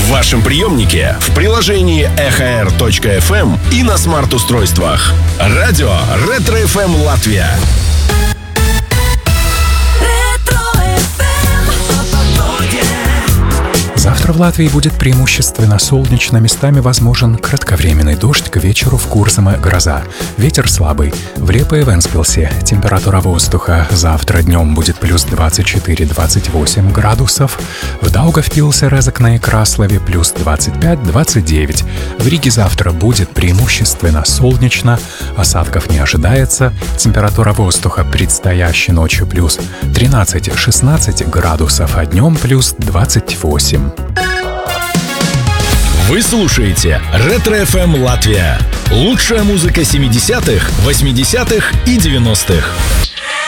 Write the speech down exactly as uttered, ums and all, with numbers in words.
В вашем приемнике, в приложении эхо эр точка эф эм и на смарт-устройствах. Радио Ретро-эф эм Латвия. Завтра в Латвии будет преимущественно солнечно, местами возможен кратковременный дождь, к вечеру в Курзаме гроза. Ветер слабый. В Лепе и Венспилсе температура воздуха завтра днем будет плюс двадцать четыре - двадцать восемь градусов. В Даугавпилсе, Резекне и Краслове плюс двадцать пять - двадцать девять. В Риге завтра будет преимущественно солнечно, осадков не ожидается. Температура воздуха предстоящей ночью плюс тринадцать - шестнадцать градусов, а днем плюс двадцать восемь. Вы слушаете Ретро-эф эм Латвия. Лучшая музыка семидесятых, восьмидесятых и девяностых.